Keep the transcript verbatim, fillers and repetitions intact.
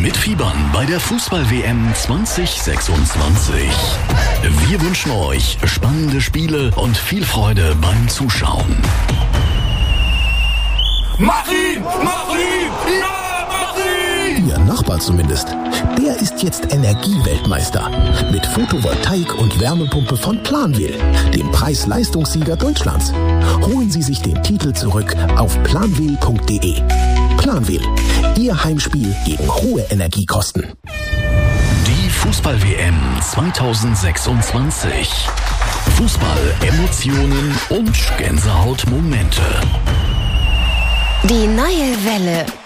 Mitfiebern bei der Fußball-W M zwanzig sechsundzwanzig. Wir wünschen euch spannende Spiele und viel Freude beim Zuschauen. Mach ihn! Mach ihn! Ja, mach ihn! Ihr Nachbar zumindest. Der ist jetzt Energieweltmeister. Mit Photovoltaik und Wärmepumpe von Planwil, dem Preis-Leistungssieger Deutschlands. Holen Sie sich den Titel zurück auf planwil punkt de. Planwil, Ihr Heimspiel gegen hohe Energiekosten. Die Fußball-W M zwanzig sechsundzwanzig. Fußball, Emotionen und Gänsehautmomente. Die neue Welle.